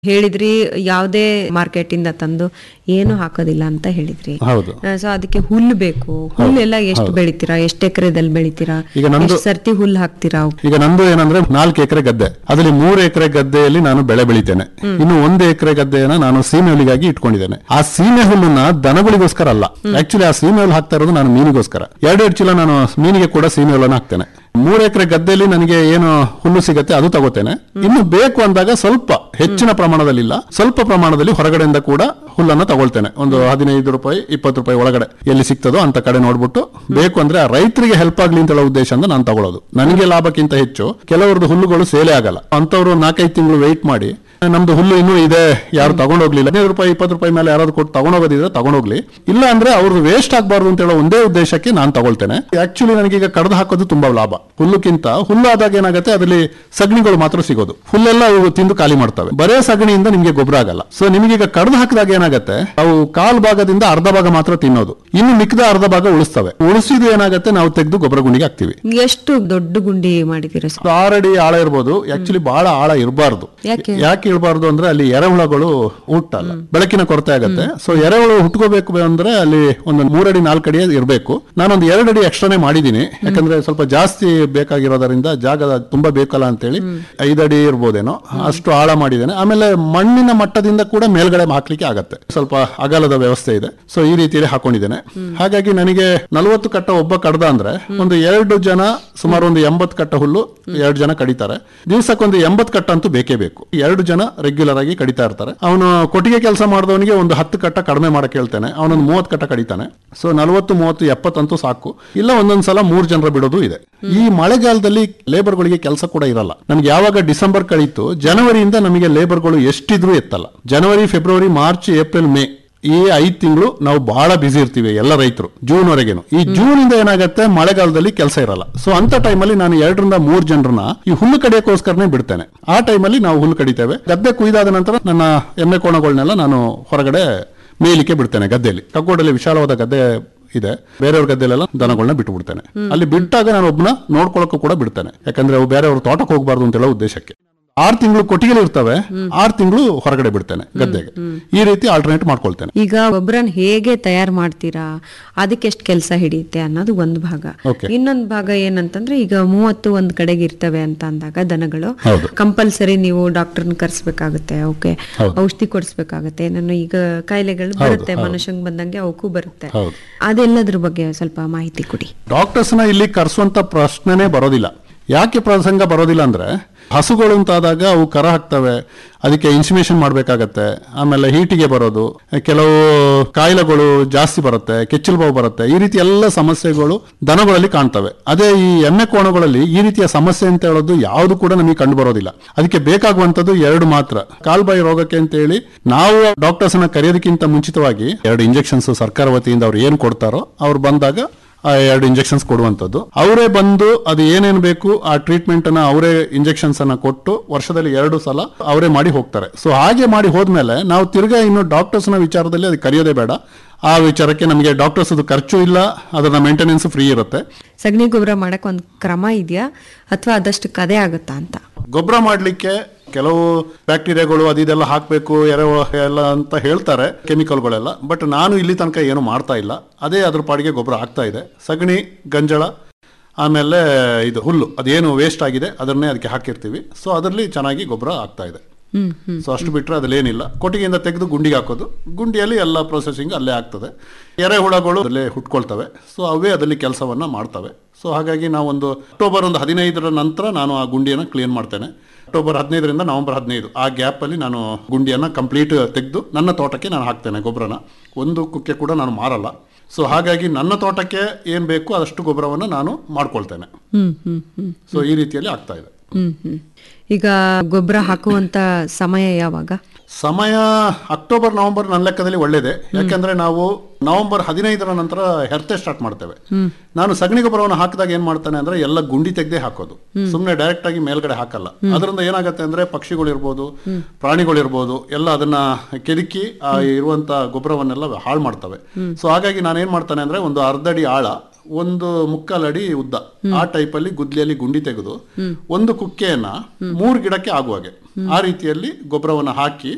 ಹೇಳಿದ್ರಿ ಯಾವುದೇ ಮಾರ್ಕೆಟ್ ಇಂದ ತಂದು ಏನು ಹಾಕೋದಿಲ್ಲ ಅಂತ ಹೇಳಿದ್ರಿ. ಹೌದು. ಸೊ ಅದಕ್ಕೆ ಹುಲ್ಲು ಬೇಕು. ಹುಲ್ಲೆಲ್ಲ ಎಷ್ಟು ಬೆಳಿತೀರಾ? ಎಷ್ಟು ಎಕರೆದಲ್ಲಿ ಬೆಳಿತೀರಾ? ಈಗ ನಂದು ಎಷ್ಟು ಸರ್ತಿ ಹುಲ್ಲು ಹಾಕ್ತೀರಾ? ಈಗ ನಂದು ಏನಂದ್ರೆ 4 ಎಕರೆ ಗದ್ದೆ, ಅದರಲ್ಲಿ 3 ಎಕರೆ ಗದ್ದೆಯಲ್ಲಿ ನಾನು ಬೆಳೆ ಬೆಳಿತೇನೆ. ಇನ್ನು 1 ಎಕರೆ ಗದ್ದೆಯನ್ನ ನಾನು ಸೀಮೆ ಹುಲ್ಲಿಗಾಗಿ ಇಟ್ಕೊಂಡಿದ್ದೇನೆ. ಆ ಸೀಮೆ ಹುಲ್ಲನ್ನ ದನಗಳಿಗೋಸ್ಕರ ಅಲ್ಲ, ಆಕ್ಚುಲಿ ಆ ಸೀಮೆ ಹುಲ್ಲು ಹಾಕ್ತಾ ಇರೋದು ನಾನು ಮೀನಿಗೋಸ್ಕರ. 2 ಚೀಲ ನಾನು ಮೀನಿಗೆ ಕೂಡ ಸೀಮೆ ಹುಲ್ಲನ್ನು ಹಾಕ್ತೇನೆ. 3 ಎಕರೆ ಗದ್ದೆಯಲ್ಲಿ ನನಗೆ ಏನು ಹುಲ್ಲು ಸಿಗತ್ತೆ ಅದು ತಗೋತೇನೆ. ಇನ್ನು ಬೇಕು ಅಂದಾಗ ಸ್ವಲ್ಪ ಹೆಚ್ಚಿನ ಪ್ರಮಾಣದಲ್ಲಿ ಇಲ್ಲ, ಸ್ವಲ್ಪ ಪ್ರಮಾಣದಲ್ಲಿ ಹೊರಗಡೆಯಿಂದ ಕೂಡ ಹುಲ್ಲನ್ನು ತಗೊಳ್ತೇನೆ. ಒಂದು 15 ರೂಪಾಯಿ 20 ರೂಪಾಯಿ ಒಳಗಡೆ ಎಲ್ಲಿ ಸಿಗ್ತದೋ ಅಂತ ಕಡೆ ನೋಡ್ಬಿಟ್ಟು, ಬೇಕು ಅಂದ್ರೆ ಆ ರೈತರಿಗೆ ಹೆಲ್ಪ್ ಆಗ್ಲಿ ಅಂತ ಹೇಳೋ ಉದ್ದೇಶದಿಂದ ನಾನು ತಗೊಳ್ಳೋದು. ನನಗೆ ಲಾಭಕ್ಕಿಂತ ಹೆಚ್ಚು ಕೆಲವರದ್ದು ಹುಲ್ಲುಗಳು ಸೇಲೆ ಆಗಲ್ಲ ಅಂತವ್ರು 4-5 ತಿಂಗಳು ವೆಯ್ಟ್ ಮಾಡಿ ನಮ್ದು ಹುಲ್ಲು ಇನ್ನೂ ಇದೆ, ಯಾರು ತಗೊಂಡೋಗ್ಲಿಲ್ಲ, 15 ರೂಪಾಯಿ 20 ರೂಪಾಯಿ ಮೇಲೆ ಯಾರಾದ್ರು ಕೊಟ್ಟು ತಗೊಂಡೋಗೋದಿದ್ರೆ ತಗೊಂಡೋಗ್ಲಿ, ಇಲ್ಲ ಅಂದ್ರೆ ಅವ್ರದ್ದು ವೇಸ್ಟ್ ಆಗಬಾರ್ದು ಅಂತ ಹೇಳೋ ಒಂದೇ ಉದ್ದೇಶಕ್ಕೆ ನಾನು ತಗೊಳ್ತೇನೆ. ಆಕ್ಚುಲಿ ನನಗೀಗ ಕಡ್ದು ಹಾಕೋದು ತುಂಬಾ ಲಾಭ. ಹುಲ್ಲುಕ್ಕಿಂತ ಹುಲ್ಲು ಆದಾಗ ಏನಾಗುತ್ತೆ, ಅದರಲ್ಲಿ ಸಗಣಿಗಳು ಮಾತ್ರ ಸಿಗೋದು, ಹುಲ್ಲೆಲ್ಲ ಅವು ತಿಂದು ಖಾಲಿ ಮಾಡ್ತವೆ. ಬರೇ ಸಗಣಿಯಿಂದ ನಿಮ್ಗೆ ಗೊಬ್ಬರ ಆಗಲ್ಲ. ಸೊ ನಿಮಗೀಗ ಕಡ್ದು ಹಾಕಿದಾಗ ಏನಾಗುತ್ತೆ, ಅವು ಕಾಲ್ ಭಾಗದಿಂದ ಅರ್ಧ ಭಾಗ ಮಾತ್ರ ತಿನ್ನೋದು, ಇನ್ನು ಮಿಕ್ಕದ ಅರ್ಧ ಭಾಗ ಉಳಿಸ್ತವೆ. ಉಳಿಸಿದ್ದು ಏನಾಗುತ್ತೆ, ನಾವು ತೆಗೆದು ಗೊಬ್ಬರ ಗುಂಡಿಗೆ ಹಾಕ್ತಿವಿ. ಎಷ್ಟು ದೊಡ್ಡ ಗುಂಡಿ ಮಾಡಿದ್ದೀರಾ? 6 ಅಡಿ ಆಳ ಇರ್ಬೋದು. ಆಕ್ಚುಲಿ ಬಹಳ ಆಳ ಇರಬಾರ್ದು. ಯಾಕೆ ಇರಬಾರ್ದು ಅಂದ್ರೆ ಅಲ್ಲಿ ಎರೆಹುಳಗಳು ಹುಟ್ಟಲ್ಲ, ಬೆಳಕಿನ ಕೊರತೆ ಆಗತ್ತೆ. ಸೊ ಎರೆಹುಳು ಹುಟ್ಕೋಬೇಕು ಅಂದ್ರೆ ಅಲ್ಲಿ ಒಂದು 3 ಅಡಿ 4 ಅಡಿ ಇರಬೇಕು. ನಾನೊಂದು 2 ಅಡಿ ಎಕ್ಸ್ಟ್ರಾನೇ ಮಾಡಿದೀನಿ, ಯಾಕಂದ್ರೆ ಸ್ವಲ್ಪ ಜಾಸ್ತಿ ಬೇಕಾಗಿರೋದರಿಂದ ಜಾಗ ತುಂಬಾ ಬೇಕಲ್ಲ ಅಂತೇಳಿ 5 ಅಡಿ ಇರ್ಬೋದೇನೋ ಅಷ್ಟು ಆಳ ಮಾಡಿದ್ದೇನೆ. ಆಮೇಲೆ ಮಣ್ಣಿನ ಮಟ್ಟದಿಂದ ಕೂಡ ಮೇಲ್ಗಡೆ ಹಾಕ್ಲಿಕ್ಕೆ ಆಗತ್ತೆ, ಸ್ವಲ್ಪ ಅಗಲದ ವ್ಯವಸ್ಥೆ ಇದೆ. ಸೊ ಈ ರೀತಿಯಲ್ಲಿ ಹಾಕೊಂಡಿದ್ದೇನೆ. ಹಾಗಾಗಿ ನನಗೆ 40 ಕಟ್ಟ ಒಬ್ಬ ಕಡ್ದ ಅಂದ್ರೆ ಒಂದು 2 ಜನ, ಸುಮಾರು ಒಂದು 80 ಕಟ್ಟ ಹುಲ್ಲು 2 ಜನ ಕಡಿತಾರೆ. ದಿವಸಕ್ಕೊಂದು 80 ಕಟ್ಟ ಅಂತೂ ಬೇಕೇ ಬೇಕು. 2 ಜನ ರೆಗ್ಯುಲರ್ ಆಗಿ ಕಡಿತಾ ಇರ್ತಾರೆ. ಅವನು ಕೊಟ್ಟಿಗೆ ಕೆಲಸ ಮಾಡಿದವನಿಗೆ ಒಂದು 10 ಕಟ್ಟ ಕಡಿಮೆ ಮಾಡಕ್ಕೆ ಹೇಳ್ತೇನೆ, ಅವನೊಂದು 30 ಕಟ್ಟ ಕಡಿತಾನೆ. ಸೊ 40, 30, 70 ಅಂತೂ ಸಾಕು. ಇಲ್ಲ ಒಂದೊಂದ್ಸಲ 3 ಜನರ ಬಿಡೋದು ಇದೆ. ಈ ಮಳೆಗಾಲದಲ್ಲಿ ಲೇಬರ್ಗಳಿಗೆ ಕೆಲಸ ಕೂಡ ಇರಲ್ಲ. ನಮ್ಗೆ ಯಾವಾಗ ಡಿಸೆಂಬರ್ ಕಳೀತು, ಜನವರಿಯಿಂದ ನಮಗೆ ಲೇಬರ್ಗಳು ಎಷ್ಟಿದ್ರು ಎತ್ತಲ್ಲ. ಜನವರಿ, ಫೆಬ್ರವರಿ, ಮಾರ್ಚ್, ಏಪ್ರಿಲ್, ಮೇ ಈ 5 ತಿಂಗಳು ನಾವು ಬಹಳ ಬಿಸಿ ಇರ್ತೀವಿ ಎಲ್ಲ ರೈತರು, ಜೂನ್ ವರೆಗೇನು. ಈ ಜೂನ್ ಇಂದ ಏನಾಗುತ್ತೆ, ಮಳೆಗಾಲದಲ್ಲಿ ಕೆಲಸ ಇರಲ್ಲ. ಸೊ ಅಂತ ಟೈಮಲ್ಲಿ ನಾನು 2 ರಿಂದ 3 ಜನರನ್ನ ಈ ಹುಲ್ಲು ಕಡಿಯೋಕ್ಕೋಸ್ಕರನೇ ಬಿಡ್ತೇನೆ. ಆ ಟೈಮಲ್ಲಿ ನಾವು ಹುಲ್ಲು ಕಡಿತೇವೆ. ಗದ್ದೆ ಕುಯ್ದಾದ ನಂತರ ನನ್ನ ಎಮ್ಮೆ ಕೋಣಗಳನ್ನೆಲ್ಲ ನಾನು ಹೊರಗಡೆ ಮೇಲಿಕ್ಕೆ ಬಿಡ್ತೇನೆ. ಗದ್ದೆಯಲ್ಲಿ ಕಗ್ಗೋಡಲ್ಲಿ ವಿಶಾಲವಾದ ಗದ್ದೆ ಇದೆ, ಬೇರೆಯವ್ರ ಗದ್ದೆಲೆಲ್ಲ ದನಗಳನ್ನ ಬಿಟ್ಟು ಬಿಡ್ತೇನೆ. ಅಲ್ಲಿ ಬಿಟ್ಟಾಗ ನಾನು ಒಬ್ಬನ ನೋಡ್ಕೊಳ್ಳೋಕ್ಕೂ ಕೂಡ ಬಿಡ್ತೇನೆ, ಯಾಕಂದ್ರೆ ಅವು ಬೇರೆಯವ್ರ ತೋಟಕ್ಕೆ ಹೋಗಬಾರ್ದು ಅಂತ ಹೇಳೋ ಉದ್ದೇಶಕ್ಕೆ. 6 ತಿಂಗಳು ಕೊಟ್ಟಿಗೆಲಿ ಇರ್ತವೆ, 6 ತಿಂಗಳು ಹೊರಗಡೆ ಬಿಡ್ತೇನೆ ಗದ್ದೆಗೆ. ಈ ರೀತಿ ಆಲ್ಟರ್ನೇಟ್ ಮಾಡ್ಕೊಳ್ತೇನೆ. ಈಗ ಗೊಬ್ಬರನ ಹೇಗೆ ತಯಾರು ಮಾಡ್ತೀರಾ, ಅದಕ್ಕೆ ಎಷ್ಟು ಕೆಲಸ ಹಿಡಿಯುತ್ತೆ ಅನ್ನೋದು ಒಂದು ಭಾಗ. ಇನ್ನೊಂದು ಭಾಗ ಏನಂತಂದ್ರೆ, ಈಗ 30 ಒಂದ್ ಕಡೆಗೆ ಇರ್ತವೆ ಅಂತ ಅಂದಾಗ ದನಗಳು ಕಂಪಲ್ಸರಿ ನೀವು ಡಾಕ್ಟರ್ನ ಕರ್ಸ್ಬೇಕಾಗುತ್ತೆ, ಅವಕ್ಕೆ ಔಷಧಿ ಕೊಡಿಸ್ಬೇಕಾಗತ್ತೆ. ನಾನು ಈಗ ಕಾಯಿಲೆಗಳು ಬರುತ್ತೆ, ಮನುಷ್ಯಂಗ್ ಬಂದಂಗೆ ಅವಕ್ಕೂ ಬರುತ್ತೆ. ಅದೆಲ್ಲದ್ರ ಬಗ್ಗೆ ಸ್ವಲ್ಪ ಮಾಹಿತಿ ಕೊಡಿ. ಡಾಕ್ಟರ್ಸ್ನ ಇಲ್ಲಿ ಕರ್ಸುವಂತ ಪ್ರಶ್ನೆನೇ ಬರೋದಿಲ್ಲ. ಯಾಕೆ ಪ್ರಸಂಗ ಬರೋದಿಲ್ಲ ಅಂದ್ರೆ, ಹಸುಗಳು ಅಂತಾದಾಗ ಅವು ಕರ ಹಾಕ್ತವೆ, ಅದಕ್ಕೆ ಇನ್ಸಿಮೇಷನ್ ಮಾಡಬೇಕಾಗತ್ತೆ. ಆಮೇಲೆ ಹೀಟಿಗೆ ಬರೋದು, ಕೆಲವು ಕಾಯಿಲೆಗಳು ಜಾಸ್ತಿ ಬರುತ್ತೆ, ಕೆಚ್ಚಲು ಬಾವು ಬರುತ್ತೆ. ಈ ರೀತಿ ಎಲ್ಲ ಸಮಸ್ಯೆಗಳು ದನಗಳಲ್ಲಿ ಕಾಣ್ತವೆ. ಅದೇ ಈ ಎಮ್ಮೆ ಕೋಣಗಳಲ್ಲಿ ಈ ರೀತಿಯ ಸಮಸ್ಯೆ ಅಂತ ಹೇಳೋದು ಯಾವುದು ಕೂಡ ನಮಗೆ ಕಂಡು ಬರೋದಿಲ್ಲ. ಅದಕ್ಕೆ ಬೇಕಾಗುವಂತದ್ದು 2 ಮಾತ್ರ. ಕಾಲ್ಬಾಯಿ ರೋಗಕ್ಕೆ ಅಂತ ಹೇಳಿ ನಾವು ಡಾಕ್ಟರ್ಸ್ ಅನ್ನ ಕರೆಯೋದಕ್ಕಿಂತ ಮುಂಚಿತವಾಗಿ 2 ಇಂಜೆಕ್ಷನ್ಸ್ ಸರ್ಕಾರ ವತಿಯಿಂದ ಅವ್ರು ಏನು ಕೊಡ್ತಾರೋ ಅವ್ರು ಬಂದಾಗ ಆ 2 ಇಂಜೆಕ್ಷನ್ಸ್ ಕೊಡುವಂತದ್ದು. ಅವರೇ ಬಂದು ಅದು ಏನೇನು ಬೇಕು ಆ ಟ್ರೀಟ್ಮೆಂಟ್ ಅನ್ನ ಅವರೇ ಇಂಜೆಕ್ಷನ್ಸ್ ಅನ್ನ ಕೊಟ್ಟು ವರ್ಷದಲ್ಲಿ 2 ಸಲ ಅವರೇ ಮಾಡಿ ಹೋಗ್ತಾರೆ. ಸೊ ಹಾಗೆ ಮಾಡಿ ಹೋದ್ಮೇಲೆ ನಾವು ತಿರ್ಗಾ ಇನ್ನು ಡಾಕ್ಟರ್ಸ್ ನ ವಿಚಾರದಲ್ಲಿ ಅದು ಕರೆಯೋದೇ ಬೇಡ. ಆ ವಿಚಾರಕ್ಕೆ ನಮಗೆ ಡಾಕ್ಟರ್ಸ್ ಅದು ಖರ್ಚು ಇಲ್ಲ, ಅದರ ಮೇಂಟೆನೆನ್ಸ್ ಫ್ರೀ ಇರುತ್ತೆ. ಸಗಣಿ ಗೊಬ್ಬರ ಮಾಡಕ್ ಒಂದು ಕ್ರಮ ಇದೆಯಾ, ಅಥವಾ ಅದಷ್ಟು ಕದೆ ಆಗುತ್ತಾ ಅಂತ? ಗೊಬ್ಬರ ಮಾಡ್ಲಿಕ್ಕೆ ಕೆಲವು ಬ್ಯಾಕ್ಟೀರಿಯಾಗಳು ಅದೆಲ್ಲ ಹಾಕಬೇಕು ಎಲ್ಲ ಅಂತ ಹೇಳ್ತಾರೆ, ಕೆಮಿಕಲ್ಗಳೆಲ್ಲ. ಬಟ್ ನಾನು ಇಲ್ಲಿ ತನಕ ಏನು ಮಾಡ್ತಾ ಇಲ್ಲ, ಅದೇ ಅದ್ರ ಪಾಡಿಗೆ ಗೊಬ್ಬರ ಆಗ್ತಾ ಇದೆ. ಸಗಣಿ, ಗಂಜಳ, ಆಮೇಲೆ ಇದು ಹುಲ್ಲು ಅದೇನು ವೇಸ್ಟ್ ಆಗಿದೆ ಅದನ್ನೇ ಅದಕ್ಕೆ ಹಾಕಿರ್ತೀವಿ. ಸೊ ಅದರಲ್ಲಿ ಚೆನ್ನಾಗಿ ಗೊಬ್ಬರ ಆಗ್ತಾ ಇದೆ. ಸೊ ಅಷ್ಟು ಬಿಟ್ಟರೆ ಅದ್ರಲ್ಲೇನಿಲ್ಲ. ಕೊಟ್ಟಿಗೆಯಿಂದ ತೆಗೆದು ಗುಂಡಿಗೆ ಹಾಕೋದು, ಗುಂಡಿಯಲ್ಲಿ ಎಲ್ಲ ಪ್ರೊಸೆಸಿಂಗ್ ಅಲ್ಲೇ ಆಗ್ತದೆ. ಎರೆಹುಳಗಳು ಅಲ್ಲೇ ಹುಟ್ಕೊಳ್ತವೆ. ಸೊ ಅವೇ ಅದರಲ್ಲಿ ಕೆಲಸವನ್ನ ಮಾಡ್ತವೆ. ಸೊ ಹಾಗಾಗಿ ನಾವು ಅಕ್ಟೋಬರ್ 15 ನಂತರ ನಾನು ಆ ಗುಂಡಿಯನ್ನು ಕ್ಲೀನ್ ಮಾಡ್ತೇನೆ. ಅಕ್ಟೋಬರ್ 15 ರಿಂದ ನವೆಂಬರ್ 15 ಆ ಗ್ಯಾಪ್ ಅಲ್ಲಿ ನಾನು ಗುಂಡಿಯನ್ನ ಕಂಪ್ಲೀಟ್ ತೆಗೆದು ನನ್ನ ತೋಟಕ್ಕೆ ನಾನು ಹಾಕ್ತೇನೆ ಗೊಬ್ಬರನ. ಒಂದು ಕುಕ್ಕೆ ಕೂಡ ನಾನು ಮಾರಲ್ಲ. ಸೊ ಹಾಗಾಗಿ ನನ್ನ ತೋಟಕ್ಕೆ ಏನ್ ಬೇಕು ಅದಷ್ಟು ಗೊಬ್ಬರವನ್ನು ನಾನು ಮಾಡ್ಕೊಳ್ತೇನೆ. ಸೊ ಈ ರೀತಿಯಲ್ಲಿ ಆಗ್ತಾ ಇದೆ. ಈಗ ಗೊಬ್ಬರ ಹಾಕುವಂತ ಸಮಯ ಯಾವಾಗ? ಸಮಯ ಅಕ್ಟೋಬರ್ ನವೆಂಬರ್ ನನ್ನ ಲೆಕ್ಕದಲ್ಲಿ ಒಳ್ಳೇದೇ. ಯಾಕಂದ್ರೆ ನಾವು ನವೆಂಬರ್ 15 ನಂತರ ಹೆರ್ತೆ ಸ್ಟಾರ್ಟ್ ಮಾಡ್ತೇವೆ. ನಾನು ಸಗಣಿ ಗೊಬ್ಬರವನ್ನು ಹಾಕಿದಾಗ ಏನ್ ಮಾಡ್ತಾನೆ ಅಂದ್ರೆ ಎಲ್ಲ ಗುಂಡಿ ತೆಗೆದೇ ಹಾಕೋದು, ಸುಮ್ಮನೆ ಡೈರೆಕ್ಟ್ ಆಗಿ ಮೇಲ್ಗಡೆ ಹಾಕಲ್ಲ. ಅದರಿಂದ ಏನಾಗುತ್ತೆ ಅಂದ್ರೆ ಪಕ್ಷಿಗಳಿರ್ಬೋದು, ಪ್ರಾಣಿಗಳಿರ್ಬೋದು, ಎಲ್ಲ ಅದನ್ನ ಕೆದಕಿ ಇರುವಂತ ಗೊಬ್ಬರವನ್ನೆಲ್ಲ ಹಾಳು ಮಾಡ್ತವೆ. ಸೊ ಹಾಗಾಗಿ ನಾನು ಏನ್ ಮಾಡ್ತಾನೆ ಅಂದ್ರೆ ಒಂದು 1/2 ಅಡಿ ಆಳ, 1/4 ಅಡಿ ಉದ್ದ, ಆ ಟೈಪ್ ಅಲ್ಲಿ ಗುದ್ಲಿಯಲ್ಲಿ ಗುಂಡಿ ತೆಗೆದು ಒಂದು ಕುಕ್ಕೆಯನ್ನ 3 ಗಿಡಕ್ಕೆ ಆಗುವಾಗೆ ಆ ರೀತಿಯಲ್ಲಿ ಗೊಬ್ಬರವನ್ನು ಹಾಕಿ